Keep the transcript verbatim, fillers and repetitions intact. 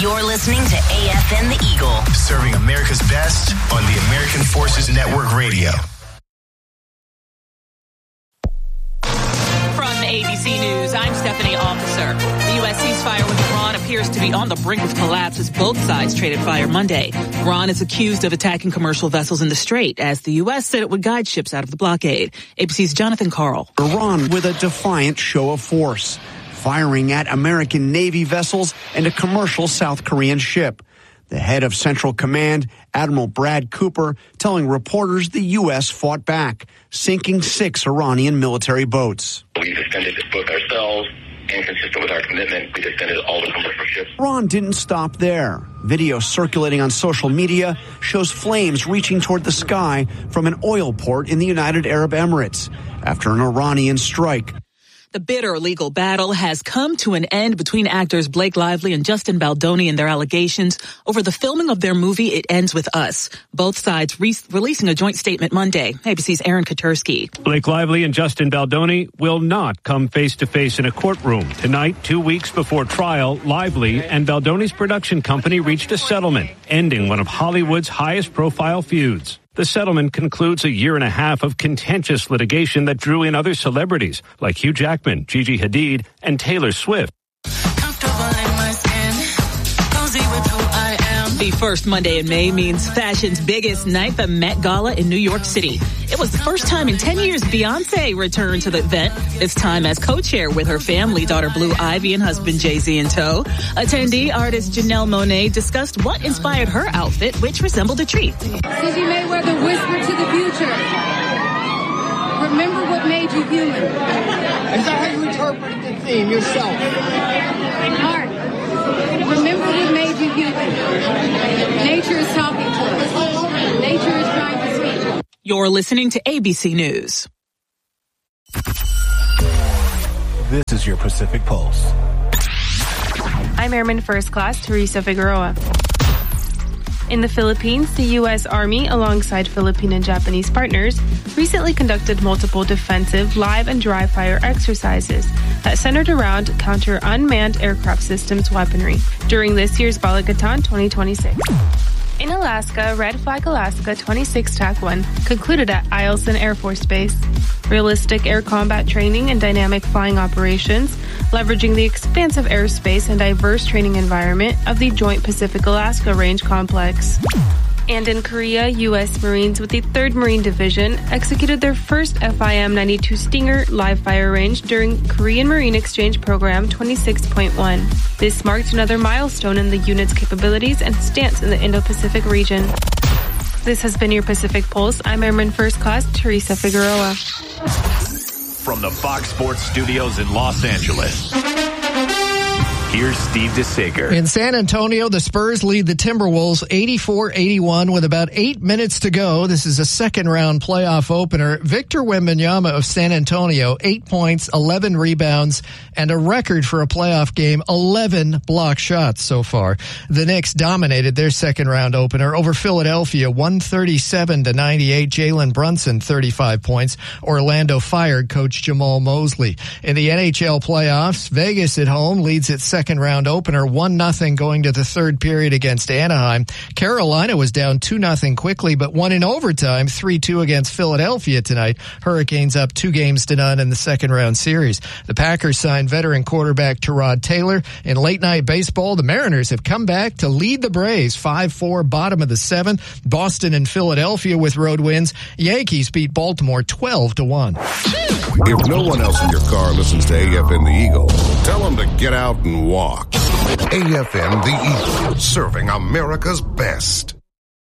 You're listening to A F M The Eagle, serving America's best on the American Forces Network Radio. From A B C News, I'm Stephanie Officer. The U S ceasefire with Iran appears to be on the brink of collapse as both sides traded fire Monday. Iran is accused of attacking commercial vessels in the Strait, as the U S said it would guide ships out of the blockade. A B C's Jonathan Carl. Iran with a defiant show of force, firing at American Navy vessels and a commercial South Korean ship. The head of Central Command, Admiral Brad Cooper, telling reporters the U S fought back, sinking six Iranian military boats. We defended both ourselves and, consistent with our commitment, we defended all the commercial ships. Iran didn't stop there. Video circulating on social media shows flames reaching toward the sky from an oil port in the United Arab Emirates after an Iranian strike. The bitter legal battle has come to an end between actors Blake Lively and Justin Baldoni and their allegations over the filming of their movie It Ends With Us. Both sides re- releasing a joint statement Monday. A B C's Aaron Katersky. Blake Lively and Justin Baldoni will not come face-to-face in a courtroom. Tonight, two weeks before trial, Lively and Baldoni's production company reached a settlement, ending one of Hollywood's highest-profile feuds. The settlement concludes a year and a half of contentious litigation that drew in other celebrities like Hugh Jackman, Gigi Hadid, and Taylor Swift. The first Monday in May means fashion's biggest night, the Met Gala in New York City. It was the first time in ten years Beyonce returned to the event, this time as co-chair with her family, daughter Blue Ivy and husband Jay-Z in tow. Attendee artist Janelle Monáe discussed what inspired her outfit, which resembled a tree. City Mayweather whispered to the future. Remember what made you human. Is that how you interpreted the theme yourself? Art. Remember what made you human. Nature is talking to us. Nature is trying to speak. You're listening to A B C News. This is your Pacific Pulse. I'm Airman First Class Teresa Figueroa. In the Philippines, the U S Army, alongside Philippine and Japanese partners, recently conducted multiple defensive live and dry fire exercises that centered around counter unmanned aircraft systems weaponry during this year's Balagatan twenty twenty-six. In Alaska, Red Flag Alaska twenty-six TAC one concluded at Eielson Air Force Base. Realistic air combat training and dynamic flying operations, leveraging the expansive airspace and diverse training environment of the Joint Pacific-Alaska Range Complex. And in Korea, U S Marines with the third Marine Division executed their first F I M ninety-two Stinger live fire range during Korean Marine Exchange Program twenty-six point one. This marked another milestone in the unit's capabilities and stance in the Indo-Pacific region. This has been your Pacific Pulse. I'm Airman First Class Teresa Figueroa. From the Fox Sports Studios in Los Angeles, here's Steve DeSager. In San Antonio, the Spurs lead the Timberwolves eighty-four eighty-one with about eight minutes to go. This is a second-round playoff opener. Victor Wembanyama of San Antonio, eight points, eleven rebounds, and a record for a playoff game, eleven block shots so far. The Knicks dominated their second-round opener over Philadelphia, one thirty-seven to ninety-eight. Jalen Brunson, thirty-five points. Orlando fired coach Jamal Mosley. In the N H L playoffs, Vegas at home leads its second Second round opener, one nothing going to the third period against Anaheim. Carolina was down two nothing quickly, but won in overtime, three two against Philadelphia tonight. Hurricanes up two games to none in the second round series. The Packers signed veteran quarterback Tyrod Taylor. In late night baseball, the Mariners have come back to lead the Braves five four, bottom of the seventh. Boston and Philadelphia with road wins. Yankees beat Baltimore twelve to one. If no one else in your car listens to A F M The Eagle, tell them to get out and walk. A F M The Eagle, serving America's best.